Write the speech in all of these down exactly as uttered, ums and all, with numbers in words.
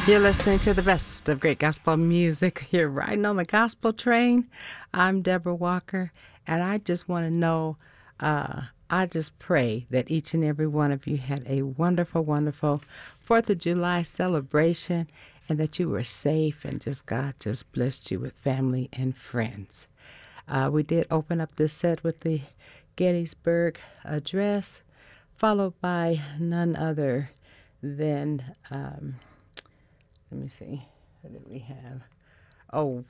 You're listening to the best of great gospel music. You're riding on the gospel train. I'm Deborah Walker, and I just want to know, uh, I just pray that each and every one of you had a wonderful, wonderful fourth of July celebration, and that you were safe and just God just blessed you with family and friends. Uh, we did open up this set with the Gettysburg Address, followed by none other than... Um, Let me see. What did we have? Oh,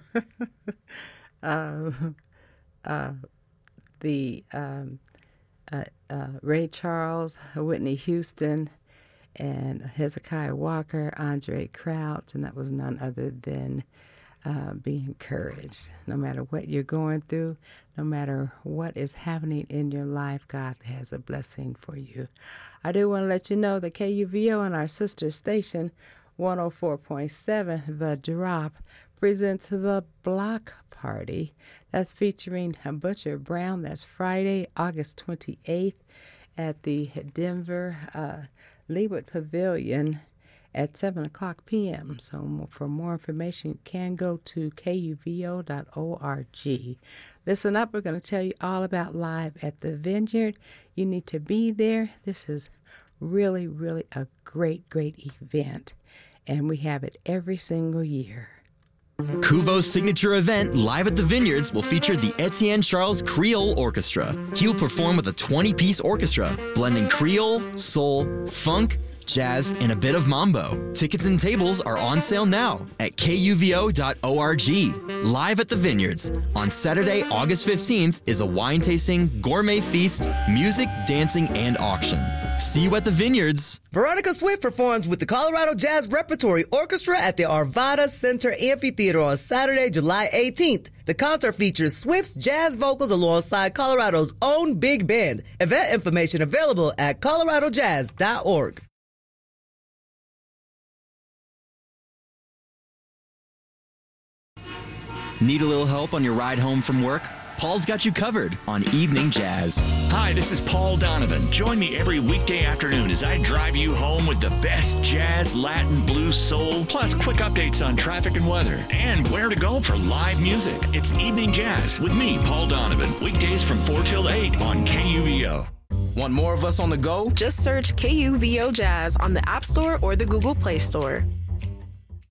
uh, uh, the um, uh, uh, Ray Charles, Whitney Houston, and Hezekiah Walker, Andre Crouch, and that was none other than uh, Be Encouraged. No matter what you're going through, no matter what is happening in your life, God has a blessing for you. I do want to let you know that K U V O and our sister station, one oh four point seven, The Drop, presents the Block Party. That's featuring Butcher Brown. That's Friday, August twenty-eighth at the Denver uh, Leawood Pavilion at seven o'clock p.m. So for more information, you can go to K U V O dot org. Listen up, we're going to tell you all about Live at the Vineyard. You need to be there. This is really, really a great, great event, and we have it every single year. Kuvo's signature event, Live at the Vineyards, will feature the Etienne Charles Creole Orchestra. He'll perform with a twenty-piece orchestra, blending Creole, soul, funk, jazz, and a bit of mambo. Tickets and tables are on sale now at K U V O dot org. Live at the Vineyards on Saturday, August fifteenth is a wine tasting, gourmet feast, music, dancing, and auction. See you at the Vineyards. Veronica Swift performs with the Colorado Jazz Repertory Orchestra at the Arvada Center Amphitheater on Saturday, July eighteenth. The concert features Swift's jazz vocals alongside Colorado's own big band. Event information available at colorado jazz dot org. Need a little help on your ride home from work? Paul's got you covered on Evening Jazz. Hi, this is Paul Donovan. Join me every weekday afternoon as I drive you home with the best jazz, Latin, blues, soul, plus quick updates on traffic and weather, and where to go for live music. It's Evening Jazz with me, Paul Donovan, weekdays from four till eight on K U V O. Want more of us on the go? Just search K U V O Jazz on the App Store or the Google Play Store.